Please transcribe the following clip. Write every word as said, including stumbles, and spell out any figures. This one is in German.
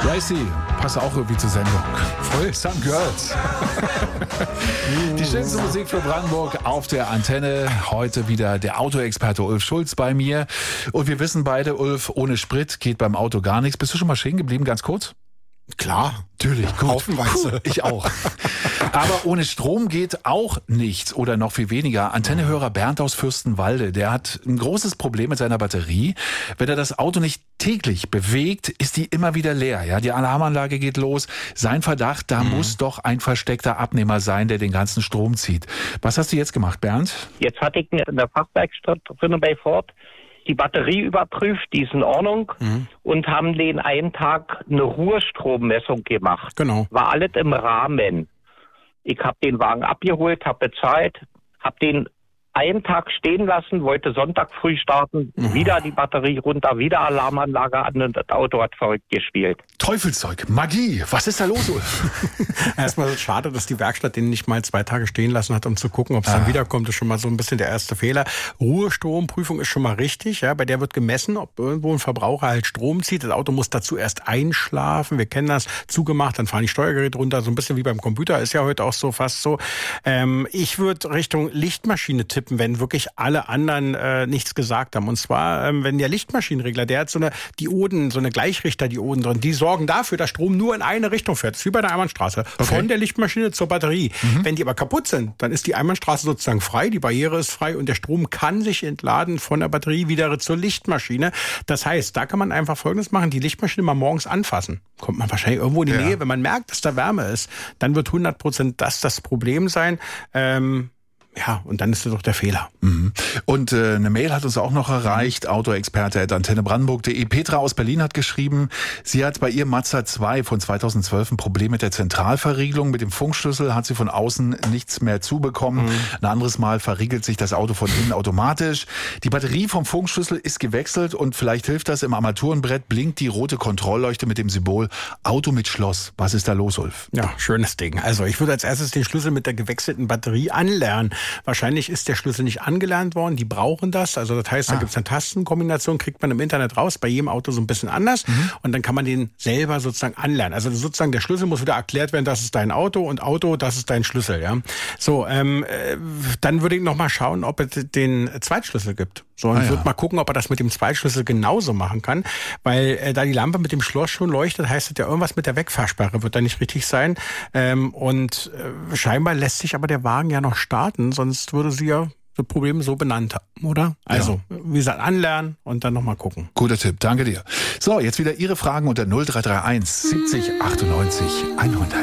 Gracie, passt auch irgendwie zur Sendung. Voll, Some Girls. Die schönste Musik für Brandenburg auf der Antenne. Heute wieder der Autoexperte Ulf Schulz bei mir. Und wir wissen beide, Ulf, ohne Sprit geht beim Auto gar nichts. Bist du schon mal stehen geblieben, ganz kurz? Klar. Natürlich, gut. Haufenweise. Puh, ich auch. Aber ohne Strom geht auch nichts oder noch viel weniger. Antennehörer Bernd aus Fürstenwalde, der hat ein großes Problem mit seiner Batterie. Wenn er das Auto nicht täglich bewegt, ist die immer wieder leer. Ja, die Alarmanlage geht los. Sein Verdacht, da mhm. muss doch ein versteckter Abnehmer sein, der den ganzen Strom zieht. Was hast du jetzt gemacht, Bernd? Jetzt hatte ich in der Fachwerkstatt drinnen bei Ford die Batterie überprüft, die ist in Ordnung, mhm. und haben den einen Tag eine Ruhestrommessung gemacht. Genau. War alles im Rahmen. Ich habe den Wagen abgeholt, habe bezahlt, habe den einen Tag stehen lassen, wollte Sonntag früh starten, mhm. wieder die Batterie runter, wieder Alarmanlage an und das Auto hat verrückt gespielt. Teufelszeug, Magie, was ist da los, Ulf? Erstmal schade, dass die Werkstatt den nicht mal zwei Tage stehen lassen hat, um zu gucken, ob es ah. dann wiederkommt. Das ist schon mal so ein bisschen der erste Fehler. Ruhestromprüfung ist schon mal richtig. Ja, bei der wird gemessen, ob irgendwo ein Verbraucher halt Strom zieht. Das Auto muss dazu erst einschlafen. Wir kennen das. Zugemacht, dann fahren die Steuergeräte runter. So ein bisschen wie beim Computer. Ist ja heute auch so fast so. Ähm, ich würde Richtung Lichtmaschine tippen, wenn wirklich alle anderen äh, nichts gesagt haben. Und zwar, ähm, wenn der Lichtmaschinenregler, der hat so eine Dioden, so eine Gleichrichter-Dioden drin, die sorgen dafür, dass Strom nur in eine Richtung fährt. Das ist wie bei der Einbahnstraße. Okay. Von der Lichtmaschine zur Batterie. Mhm. Wenn die aber kaputt sind, dann ist die Einbahnstraße sozusagen frei, die Barriere ist frei und der Strom kann sich entladen von der Batterie wieder zur Lichtmaschine. Das heißt, da kann man einfach Folgendes machen, die Lichtmaschine mal morgens anfassen. Kommt man wahrscheinlich irgendwo in die ja. Nähe. Wenn man merkt, dass da Wärme ist, dann wird hundert Prozent das das Problem sein. Ähm, Ja, und dann ist das doch der Fehler. Mhm. Und äh, eine Mail hat uns auch noch erreicht, autoexperte at antennebrandenburg punkt de. Petra aus Berlin hat geschrieben, sie hat bei ihrem Mazda zwei von zweitausendzwölf ein Problem mit der Zentralverriegelung. Mit dem Funkschlüssel hat sie von außen nichts mehr zubekommen. Mhm. Ein anderes Mal verriegelt sich das Auto von innen automatisch. Die Batterie vom Funkschlüssel ist gewechselt und vielleicht hilft das. Im Armaturenbrett blinkt die rote Kontrollleuchte mit dem Symbol Auto mit Schloss. Was ist da los, Ulf? Ja, schönes Ding. Also ich würde als erstes den Schlüssel mit der gewechselten Batterie anlernen. Wahrscheinlich ist der Schlüssel nicht angelernt worden. Die brauchen das. Also das heißt, da ah. gibt es eine Tastenkombination, kriegt man im Internet raus. Bei jedem Auto so ein bisschen anders. Mhm. Und dann kann man den selber sozusagen anlernen. Also sozusagen der Schlüssel muss wieder erklärt werden, das ist dein Auto und Auto, das ist dein Schlüssel. Ja. So, ähm, äh, dann würde ich noch mal schauen, ob es den Zweitschlüssel gibt. So, und ah, würde ja. mal gucken, ob er das mit dem Zweitschlüssel genauso machen kann. Weil äh, da die Lampe mit dem Schloss schon leuchtet, heißt das ja, irgendwas mit der Wegfahrsperre wird da nicht richtig sein. Ähm, und äh, scheinbar lässt sich aber der Wagen ja noch starten, sonst würde sie ja das Problem so benannt haben, oder? Also, ja. wie gesagt, anlernen und dann nochmal gucken. Guter Tipp, danke dir. So, jetzt wieder Ihre Fragen unter null drei drei eins siebzig achtundneunzig hundert.